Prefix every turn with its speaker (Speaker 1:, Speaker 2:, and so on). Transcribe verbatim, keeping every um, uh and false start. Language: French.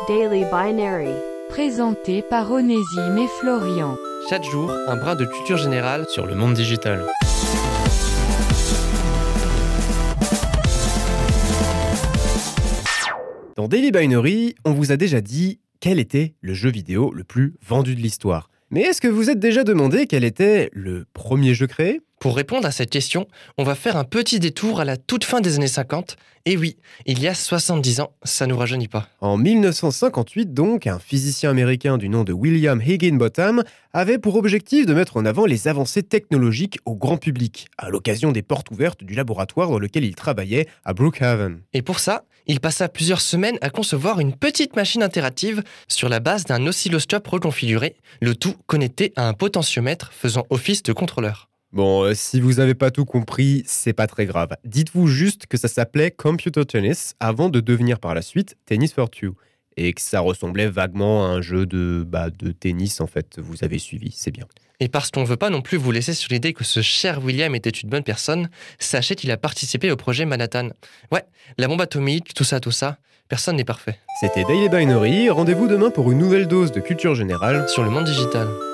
Speaker 1: Daily Binary.
Speaker 2: Présenté par Onésime et Florian.
Speaker 3: Chaque jour, un brin de culture générale sur le monde digital.
Speaker 4: Dans Daily Binary, on vous a déjà dit quel était le jeu vidéo le plus vendu de l'histoire. Mais est-ce que vous êtes déjà demandé quel était le premier jeu créé ?
Speaker 3: Pour répondre à cette question, on va faire un petit détour à la toute fin des années cinquante. Et oui, il y a soixante-dix ans, ça nous rajeunit pas.
Speaker 4: En dix-neuf cent cinquante-huit donc, un physicien américain du nom de William Higginbotham avait pour objectif de mettre en avant les avancées technologiques au grand public, à l'occasion des portes ouvertes du laboratoire dans lequel il travaillait à Brookhaven.
Speaker 3: Et pour ça, il passa plusieurs semaines à concevoir une petite machine interactive sur la base d'un oscilloscope reconfiguré, le tout connecté à un potentiomètre faisant office de contrôleur.
Speaker 4: Bon, euh, si vous n'avez pas tout compris, c'est pas très grave. Dites-vous juste que ça s'appelait Computer Tennis avant de devenir par la suite Tennis for Two. Et que ça ressemblait vaguement à un jeu de, bah, de tennis, en fait. Vous avez suivi, c'est bien.
Speaker 3: Et parce qu'on ne veut pas non plus vous laisser sur l'idée que ce cher William était une bonne personne, sachez qu'il a participé au projet Manhattan. Ouais, la bombe atomique, tout ça, tout ça, personne n'est parfait.
Speaker 4: C'était Daily Binary, rendez-vous demain pour une nouvelle dose de culture générale
Speaker 3: Sur le monde digital.